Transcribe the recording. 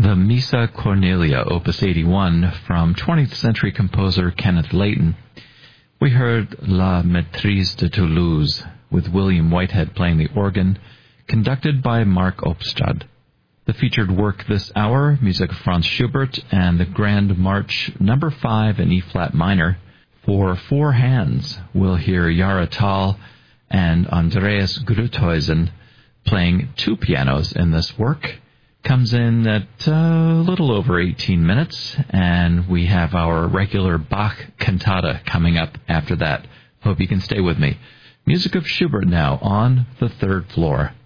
the Missa Cornelia, Opus 81, from 20th century composer Kenneth Layton. We heard La Maîtrise de Toulouse, with William Whitehead playing the organ, conducted by Mark Opstad. The featured work this hour, music of Franz Schubert and the Grand March No. 5 in E-flat minor. For four hands, we'll hear Yara Tal and Andreas Gruthuysen playing two pianos in this work. Comes in at a little over 18 minutes, and we have our regular Bach cantata coming up after that. Hope you can stay with me. Music of Schubert now on the third floor.